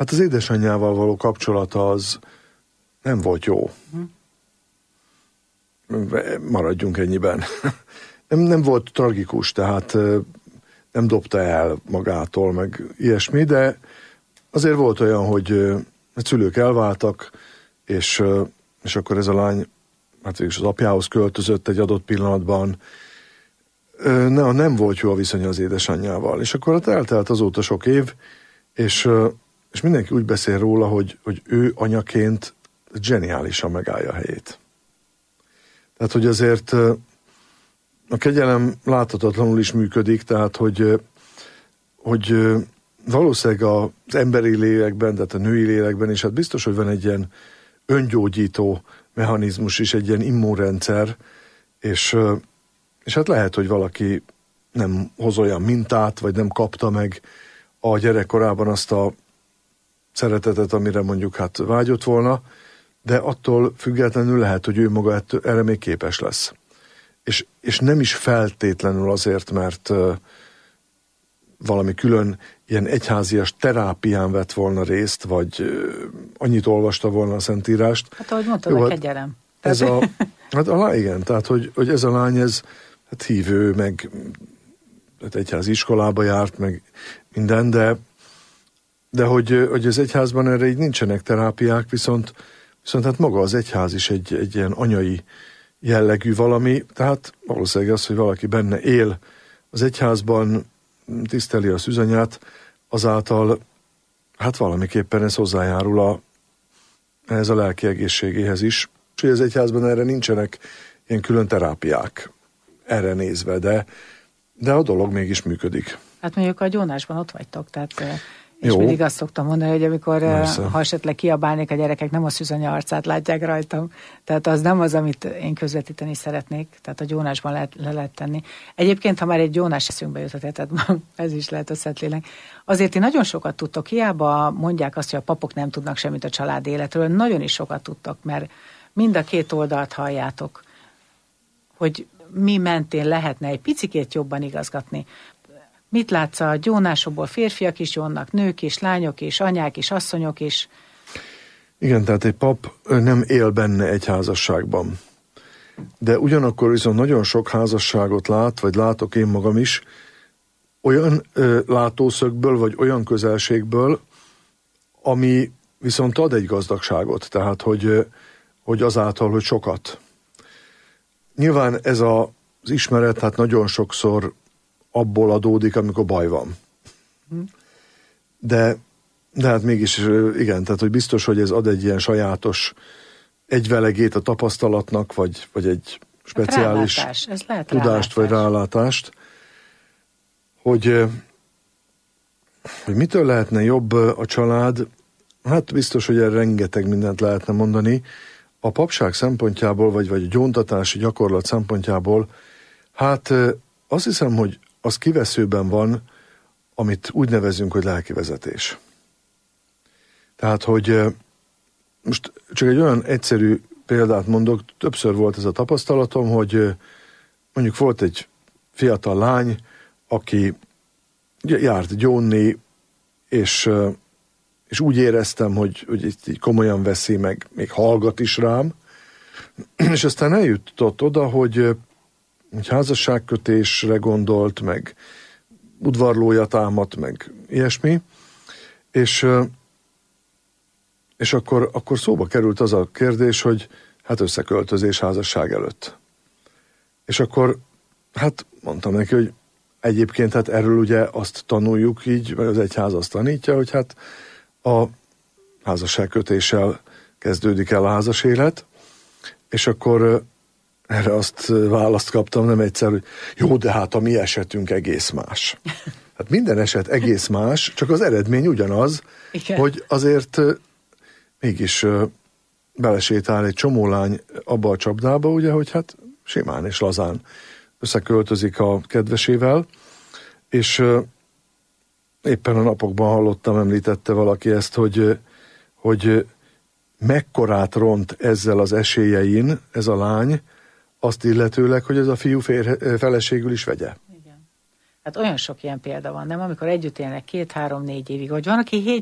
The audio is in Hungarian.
Hát az édesanyjával való kapcsolata az nem volt jó. Maradjunk ennyiben. Nem volt tragikus, tehát nem dobta el magától, meg ilyesmi, de azért volt olyan, hogy a szülők elváltak, és akkor ez a lány hát végül az apjához költözött egy adott pillanatban. Nem volt jó a viszony az édesanyjával. És akkor eltelt azóta sok év, és mindenki úgy beszél róla, hogy ő anyaként zseniálisan megállja a helyét. Tehát, hogy azért a kegyelem láthatatlanul is működik, tehát, hogy valószínűleg az emberi lélekben, tehát a női lélekben is, hát biztos, hogy van egy ilyen öngyógyító mechanizmus is, egy ilyen immunrendszer, és hát lehet, hogy valaki nem hoz olyan mintát, vagy nem kapta meg a gyerekkorában azt a szeretetet, amire mondjuk hát vágyott volna, de attól függetlenül lehet, hogy ő maga erre még képes lesz. És nem is feltétlenül azért, mert valami külön ilyen egyházias terápián vett volna részt, vagy annyit olvasta volna a Szentírást. Hát ahogy mondtad, a kegyelem. Igen, tehát hogy ez a lány, ez hát hívő, meg hát egyházi iskolába járt, meg minden, de hogy az egyházban erre így nincsenek terápiák, viszont hát maga az egyház is egy ilyen anyai jellegű valami, tehát valószínűleg az, hogy valaki benne él az egyházban, tiszteli a szűzanyát, azáltal hát valamiképpen ez hozzájárul ehhez a lelki egészségéhez is. És az egyházban erre nincsenek ilyen külön terápiák erre nézve, de a dolog mégis működik. Hát mondjuk a gyónásban ott vagytok, tehát és mindig azt szoktam mondani, hogy amikor ha esetleg kiabálnék, a gyerekek nem a szűzanya arcát látják rajtam, tehát az nem az, amit én közvetíteni szeretnék, tehát a gyónásban le lehet tenni. Egyébként, ha már egy gyónás eszünkbe jutott, tehát ez is lehet a Szentlélek. Azért ti nagyon sokat tudtok, hiába mondják azt, hogy a papok nem tudnak semmit a család életről, nagyon is sokat tudtok, mert mind a két oldalt halljátok, hogy mi mentén lehetne egy picikét jobban igazgatni. Mit látsz a gyónásokból? Férfiak is gyónnak, nők is, lányok is, anyák is, asszonyok is. Igen, tehát egy pap nem él benne egy házasságban. De ugyanakkor viszont nagyon sok házasságot lát, vagy látok én magam is, olyan látószögből, vagy olyan közelségből, ami viszont ad egy gazdagságot. Tehát, hogy azáltal, hogy sokat. Nyilván ez az ismeret, hát nagyon sokszor abból adódik, amikor baj van. De hát mégis igen, tehát hogy biztos, hogy ez ad egy ilyen sajátos egyvelegét a tapasztalatnak, vagy egy speciális tudást, vagy rálátást, hogy mitől lehetne jobb a család, hát biztos, hogy erre rengeteg mindent lehetne mondani. A papság szempontjából, vagy a gyóntatási gyakorlat szempontjából, hát azt hiszem, hogy az kiveszőben van, amit úgy nevezünk, hogy lelkivezetés. Tehát, hogy most csak egy olyan egyszerű példát mondok, többször volt ez a tapasztalatom, hogy mondjuk volt egy fiatal lány, aki járt gyónni, és úgy éreztem, hogy így komolyan veszi, meg még hallgat is rám, és aztán eljutott oda, hogy házasságkötésre gondolt, meg udvarlója támadt, meg ilyesmi, és akkor szóba került az a kérdés, hogy hát összeköltözés házasság előtt. És akkor hát mondtam neki, hogy egyébként hát erről ugye azt tanuljuk így, vagy az egyház azt tanítja, hogy hát a házasságkötéssel kezdődik el a házas élet, és akkor erre azt választ kaptam, nem egyszer, hogy jó, de hát a mi esetünk egész más. Hát minden eset egész más, csak az eredmény ugyanaz, igen, hogy azért mégis belesétál egy csomó lány abba a csapdába, ugye, hogy hát simán és lazán összeköltözik a kedvesével, és éppen a napokban hallottam, említette valaki ezt, hogy mekkorát ront ezzel az esélyein ez a lány, azt illetőleg, hogy ez a fiú feleségül is vegye. Igen. Hát olyan sok ilyen példa van, nem? Amikor együtt élnek 2-3-4 évig, vagy van, aki